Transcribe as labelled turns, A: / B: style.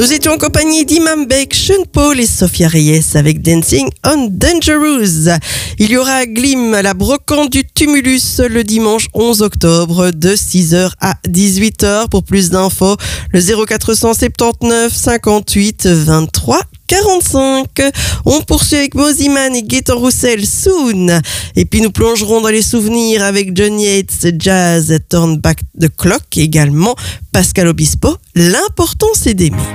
A: Nous étions en compagnie d'Imam Beck, Sean Paul et Sophia Reyes avec Dancing on Dangerous. Il y aura à Glim la brocante du Tumulus le dimanche 11 octobre de 6h à 18h. Pour plus d'infos, le 0479 58 23 45. On poursuit avec Moziman et Gaëtan Roussel, Soon. Et puis nous plongerons dans les souvenirs avec Johnny Yates, Jazz, Turn Back the Clock, également Pascal Obispo. L'important c'est d'aimer.